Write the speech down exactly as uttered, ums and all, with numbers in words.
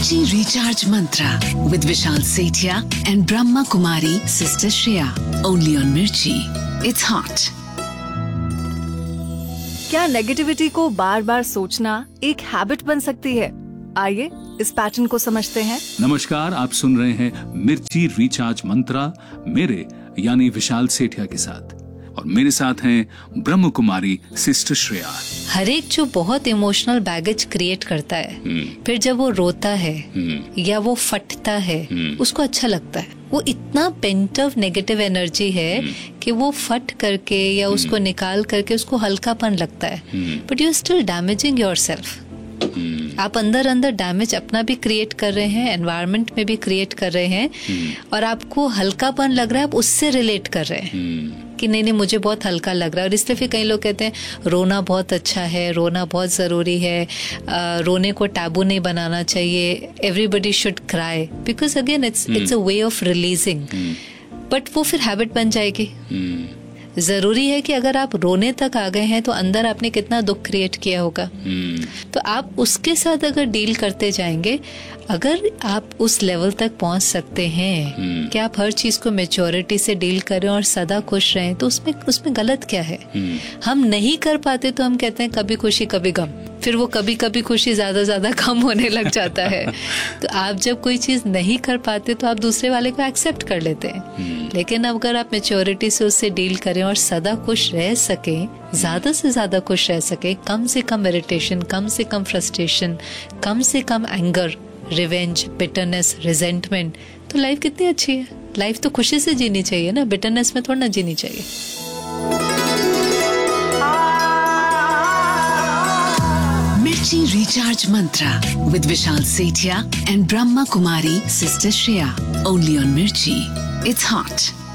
Mirchi Recharge Mantra with Vishal Sethia and Brahma Kumari Sister Shreya. Only on Mirchi. It's hot. क्या negativity को बार बार सोचना एक habit बन सकती है? आइए इस पैटर्न को समझते हैं। नमस्कार, आप सुन रहे हैं मिर्ची रिचार्ज मंत्रा मेरे यानी विशाल सेठिया के साथ, और मेरे साथ हैं ब्रह्म कुमारी सिस्टर श्रेया। हर एक जो बहुत इमोशनल बैगेज क्रिएट करता है, फिर जब वो रोता है या वो फटता है, उसको अच्छा लगता है। वो इतना पेंटअप नेगेटिव एनर्जी है कि वो फट करके या उसको निकाल करके उसको हल्कापन लगता है, but you are still damaging yourself. आप अंदर अंदर डैमेज अपना भी क्रिएट कर रहे हैं, एनवायरनमेंट में भी क्रिएट कर रहे हैं, और आपको हल्कापन लग रहा है, आप उससे रिलेट कर रहे हैं कि नहीं नहीं मुझे बहुत हल्का लग रहा है। और इसलिए फिर कई लोग कहते हैं रोना बहुत अच्छा है, रोना बहुत ज़रूरी है, आ, रोने को टैबू नहीं बनाना चाहिए, everybody should cry, because again it's it's a way of releasing. But वो फिर हैबिट बन जाएगी। जरूरी है कि अगर आप रोने तक आ गए हैं तो अंदर आपने कितना दुख क्रिएट किया होगा, तो आप उसके साथ अगर डील करते जाएंगे, अगर आप उस लेवल तक पहुंच सकते हैं कि आप हर चीज को मैच्योरिटी से डील करें और सदा खुश रहें, तो उसमें उसमें गलत क्या है? हम नहीं कर पाते तो हम कहते हैं कभी खुशी कभी गम, फिर वो कभी कभी खुशी ज्यादा ज्यादा कम होने लग जाता है। तो आप जब कोई चीज नहीं कर पाते तो आप दूसरे वाले को एक्सेप्ट कर लेते हैं, लेकिन अगर आप मैच्योरिटी से उससे डील करें और सदा खुश रह सके, ज्यादा से ज्यादा खुश रह सके, कम से कम इरिटेशन, कम से कम फ्रस्ट्रेशन, कम से कम एंगर, रिवेंज, बिटरनेस, रिजेंटमेंट, तो लाइफ कितनी अच्छी है। लाइफ तो खुशी से जीनी चाहिए ना, बिटरनेस में थोड़ा ना जीनी चाहिए। Mirchi Recharge Mantra with Vishal Sethia and Brahma Kumari Sister Shreya. Only on Mirchi. It's hot.